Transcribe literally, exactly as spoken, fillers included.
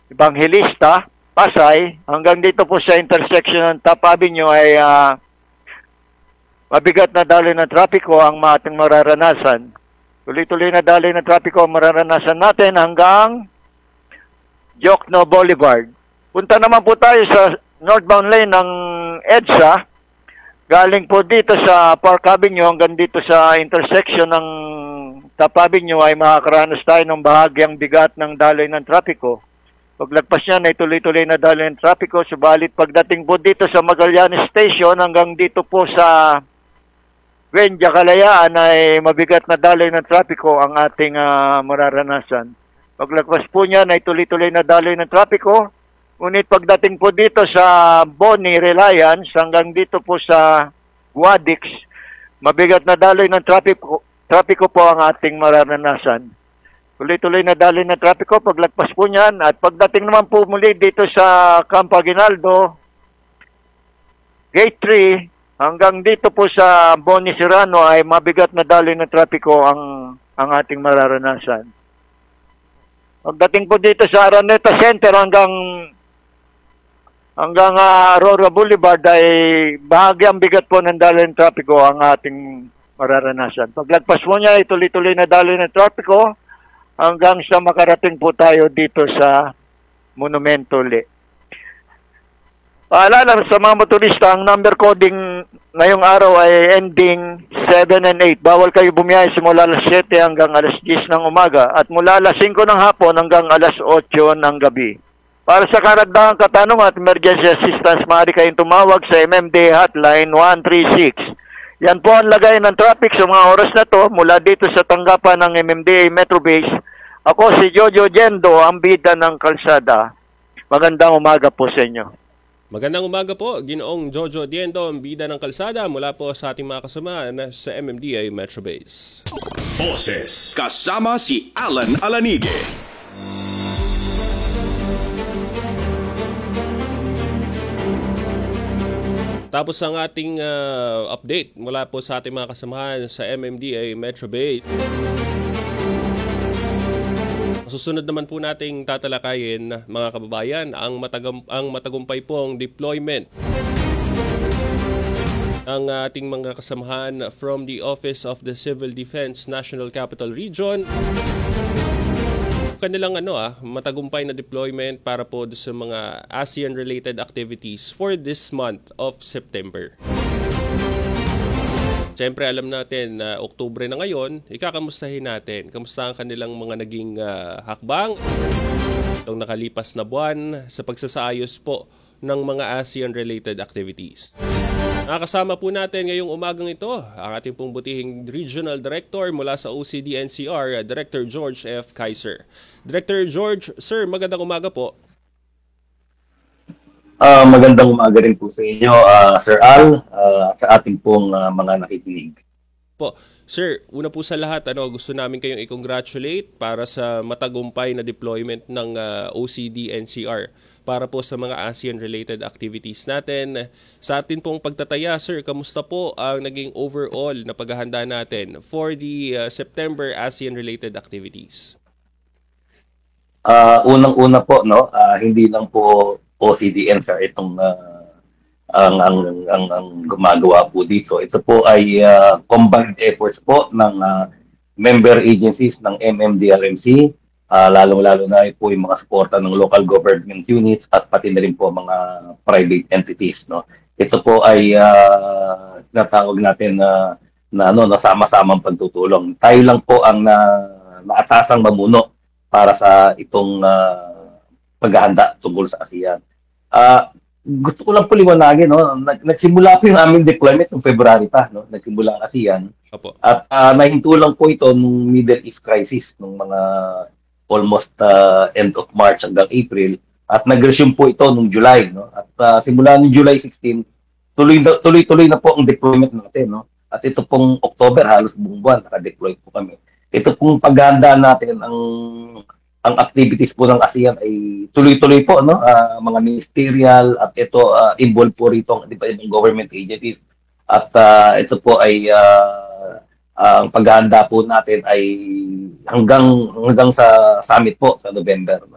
Evangelista, Pasay, hanggang dito po sa intersection ng Top Avenue ay uh, mabigat na daloy ng trapiko ang ating mararanasan. Tuloy-tuloy na daloy ng trapiko ang mararanasan natin hanggang Jokno Boulevard. Punta naman po tayo sa northbound lane ng EDSA. Galing po dito sa Park Avenue hanggang dito sa intersection ng Top Avenue ay makakaranas tayo ng bahagyang bigat ng daloy ng trapiko. Paglagpas niyan ay tuloy-tuloy na daloy ng trapiko. Subalit pagdating po dito sa Magallanes Station hanggang dito po sa Benja Kalayaan ay mabigat na daloy ng trapiko ang ating uh, mararanasan. Paglagpas po niyan ay tuloy-tuloy na daloy ng trapiko. Ngunit pagdating po dito sa Boni Reliance hanggang dito po sa Guadix, mabigat na daloy ng trapiko, trapiko po ang ating mararanasan. Tuloy-tuloy na daloy ng trapiko paglagpas po niyan at pagdating naman po muli dito sa Campo Aguinaldo, Gate three, hanggang dito po sa Boni Serrano ay mabigat na daloy ng trapiko ang, ang ating mararanasan. Pagdating po dito sa Araneta Center hanggang hanggang uh, Aurora Boulevard ay bahagyang bigat po ng daloy ng trapiko ang ating mararanasan. Paglagpas po niya ay tuloy-tuloy na daloy ng trapiko hanggang sa makarating po tayo dito sa Monumento Uli. Paalala sa mga motorista, ang number coding ngayong araw ay ending seven and eight. Bawal kayo bumiyahe simula alas siyete hanggang alas diyes ng umaga at mula alas singko ng hapon hanggang alas otso ng gabi. Para sa karagdagang katanungan at emergency assistance, maaari kayong tumawag sa M M D A hotline one three six. Yan po ang lagay ng traffic sa mga oras na to mula dito sa tanggapan ng M M D A Metro Base. Ako si Jojo Jendo, ang bida ng kalsada. Magandang umaga po sa inyo. Magandang umaga po, Ginoong Jojo Diendo, ang bida ng kalsada mula po sa ating mga kasama sa M M D A Metro Base. Boses, kasama si Alan Alanige. Tapos ang ating uh, update mula po sa ating mga kasamahan sa M M D A Metro Base. Susunod naman po nating tatalakayin, mga kababayan, ang, matagum ang matagumpay pong deployment ng ating mga kasamahan from the Office of the Civil Defense National Capital Region. Kanilang ano ah, matagumpay na deployment para po sa mga ASEAN-related activities for this month of September. Siyempre alam natin na uh, Oktubre na ngayon, ikakamustahin natin. Kamusta ang kanilang mga naging uh, hakbang itong nakalipas na buwan sa pagsasaayos po ng mga ASEAN-related activities. Nakakasama po natin ngayong umagang ito ang ating pong butihing Regional Director mula sa O C D N C R, Director George F. Kaiser. Director George, sir, magandang umaga po. Uh, magandang umaga rin po sa inyo, uh, Sir Al, uh, sa ating pong uh, mga nakikinig. Po, sir, una po sa lahat, ano, gusto namin kayong i-congratulate para sa matagumpay na deployment ng uh, O C D N C R para po sa mga ASEAN-related activities natin. Sa atin pong pagtataya, sir, kamusta po ang naging overall na paghahanda natin for the uh, September ASEAN-related activities? Uh, unang-una po, no, uh, hindi lang po O C D N C R itong uh, ang, ang, ang, ang gumagawa po dito. Ito po ay uh, combined efforts po ng uh, member agencies ng M M D R M C, uh, lalong-lalo na po yung mga suporta ng local government units at pati na rin po mga private entities. No? Ito po ay uh, natawag natin na, na ano, nasama-samang pagtutulong. Tayo lang po ang na, naatasang mamuno para sa itong uh, paghahanda tungkol sa ASEAN. Uh, gusto ko lang po liwanagin, no? Nag nagsimula po yung aming deployment noong February pa, no? Nagsimula ang ASEAN. Opo. At uh, nahinto lang po ito nung Middle East crisis nung mga almost uh, end of March hanggang April. At nag-resume po ito nung July, no? At uh, simula nung July sixteen, tuloy-tuloy na po ang deployment natin, no? At ito pong October, halos buong buwan, naka-deploy po kami. Ito pong paghahanda natin, ang ang activities po ng ASEAN ay tuloy-tuloy po, no? Uh, mga ministerial at ito uh, involved po rito ang iba-ibang government agencies at uh, ito po ay uh, ang paghahanda po natin ay hanggang hanggang sa summit po sa November.